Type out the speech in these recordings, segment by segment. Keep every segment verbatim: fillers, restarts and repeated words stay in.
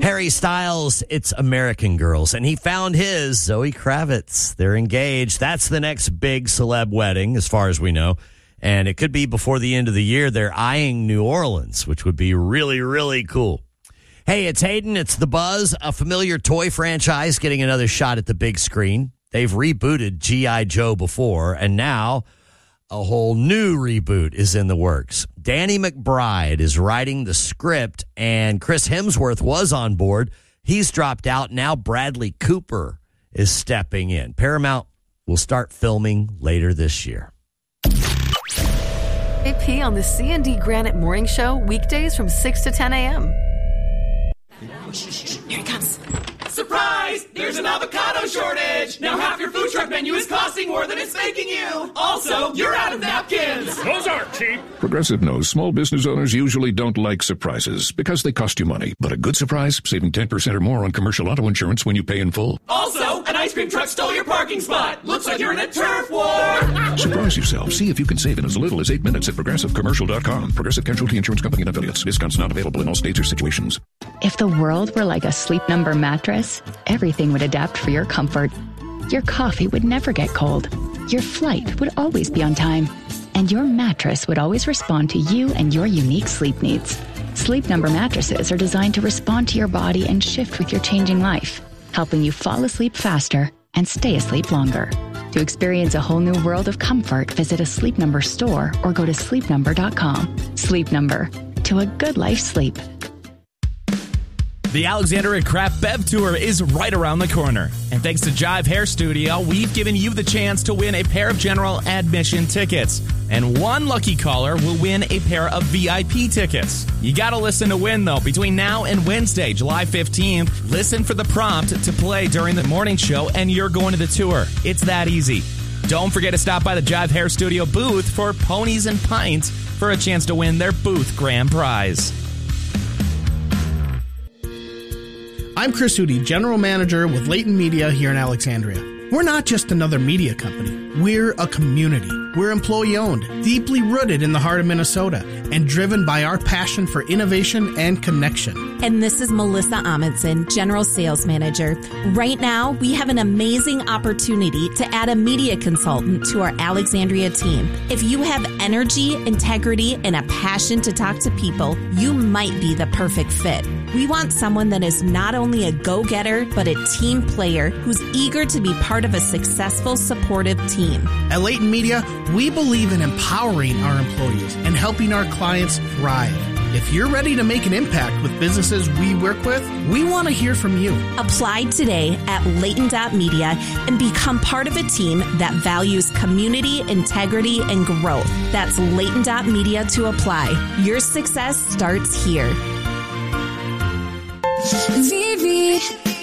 Harry Styles, It's American Girls, and he found his, Zoe Kravitz. They're engaged. That's the next big celeb wedding, as far as we know, and it could be before the end of the year. They're eyeing New Orleans, which would be really, really cool. Hey, it's Hayden. It's The Buzz, a familiar toy franchise getting another shot at the big screen. They've rebooted G I. Joe before, and now a whole new reboot is in the works. Danny McBride is writing the script, and Chris Hemsworth was on board. He's dropped out. Now Bradley Cooper is stepping in. Paramount will start filming later this year. A P on the C and D Granite Morning Show, weekdays from six to ten a.m. Here he comes. Surprise! There's an avocado shortage! Now half your food truck menu is costing more than it's making you! Also, you're out of napkins! Those aren't cheap! Progressive knows small business owners usually don't like surprises because they cost you money. But a good surprise, saving ten percent or more on commercial auto insurance when you pay in full. Also, an ice cream truck stole your parking spot! Looks like you're in a turf war! Surprise yourself. See if you can save in as little as eight minutes at progressive commercial dot com. Progressive Casualty Insurance Company and affiliates. Discounts not available in all states or situations. If the world were like a Sleep Number mattress, everything would adapt for your comfort. Your coffee would never get cold. Your flight would always be on time. And your mattress would always respond to you and your unique sleep needs. Sleep Number mattresses are designed to respond to your body and shift with your changing life, helping you fall asleep faster and stay asleep longer. To experience a whole new world of comfort, visit a Sleep Number store or go to sleep number dot com. Sleep Number. To a good life sleep. The Alexandria Craft Bev Tour is right around the corner. And thanks to Jive Hair Studio, we've given you the chance to win a pair of general admission tickets. And one lucky caller will win a pair of V I P tickets. You gotta listen to win, though. Between now and Wednesday, July fifteenth, listen for the prompt to play during the morning show, and you're going to the tour. It's that easy. Don't forget to stop by the Jive Hair Studio booth for Ponies and Pints for a chance to win their booth grand prize. I'm Chris Hootie, General Manager with Leighton Media here in Alexandria. We're not just another media company. We're a community. We're employee-owned, deeply rooted in the heart of Minnesota, and driven by our passion for innovation and connection. And this is Melissa Amundsen, General Sales Manager. Right now, we have an amazing opportunity to add a media consultant to our Alexandria team. If you have energy, integrity, and a passion to talk to people, you might be the perfect fit. We want someone that is not only a go-getter, but a team player who's eager to be part of a successful, supportive team. At Leighton Media, we believe in empowering our employees and helping our clients thrive. If you're ready to make an impact with businesses we work with, we want to hear from you. Apply today at Leighton dot media and become part of a team that values community, integrity, and growth. That's Leighton dot media to apply. Your success starts here. Vivi,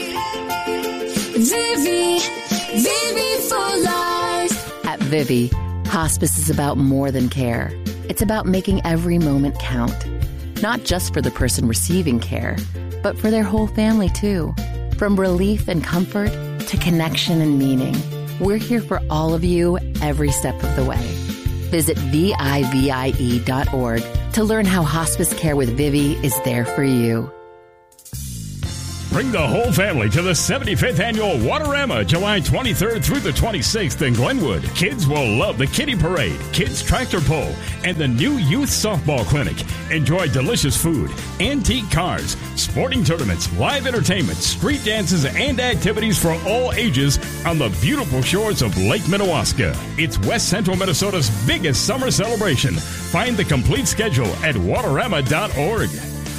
Vivi, Vivi for life. At Vivi, hospice is about more than care. It's about making every moment count. Not just for the person receiving care, but for their whole family too. From relief and comfort to connection and meaning, we're here for all of you every step of the way. Visit V I V I E dot org to learn how hospice care with Vivi is there for you. Bring the whole family to the seventy-fifth Annual Waterama, July twenty-third through the twenty-sixth in Glenwood. Kids will love the Kiddie Parade, Kids Tractor Pull, and the new Youth Softball Clinic. Enjoy delicious food, antique cars, sporting tournaments, live entertainment, street dances, and activities for all ages on the beautiful shores of Lake Minnewaska. It's West Central Minnesota's biggest summer celebration. Find the complete schedule at waterama dot org.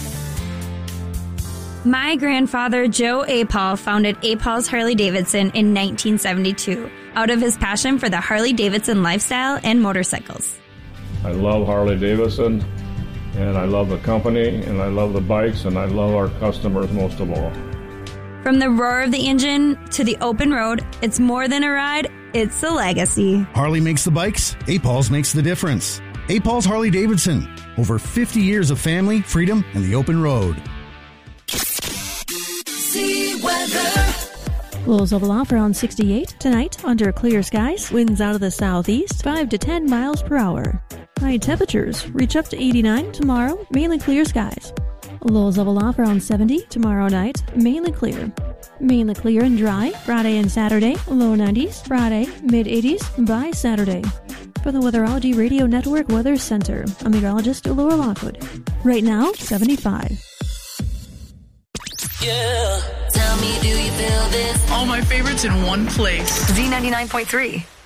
My grandfather, Joe A. Paul, founded A. Paul's Harley-Davidson in nineteen seventy-two out of his passion for the Harley-Davidson lifestyle and motorcycles. I love Harley-Davidson, and I love the company, and I love the bikes, and I love our customers most of all. From the roar of the engine to the open road, it's more than a ride, it's a legacy. Harley makes the bikes, A. Paul's makes the difference. A. Paul's Harley-Davidson, over fifty years of family, freedom, and the open road. Lows of low around sixty-eight. Tonight, under clear skies, winds out of the southeast, five to ten miles per hour. High temperatures reach up to eighty-nine tomorrow, mainly clear skies. Lows level off around seventy. Tomorrow night, mainly clear. Mainly clear and dry. Friday and Saturday, low nineties. Friday, mid eighties by Saturday. For the Weatherology Radio Network Weather Center, I'm meteorologist Laura Lockwood. Right now, seventy-five. Yeah. Tell me, do you feel this? All my favorites in one place. Z ninety-nine point three.